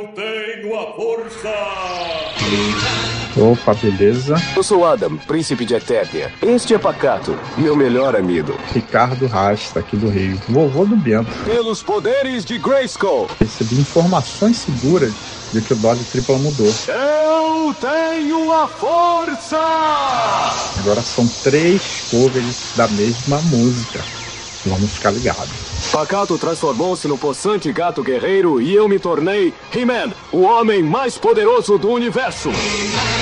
Tenho a força! Opa, beleza? Eu sou Adam, príncipe de Eternia. Este é Pacato, meu melhor amigo. Ricardo Rasta, aqui do Rio. Vovô do Bento. Pelos poderes de Grayskull. Recebi informações seguras de que o Dose Tripla mudou. Eu tenho a força! Agora são 3 covers da mesma música. Vamos ficar ligados. Pacato transformou-se no possante gato guerreiro e eu me tornei He-Man, o homem mais poderoso do universo.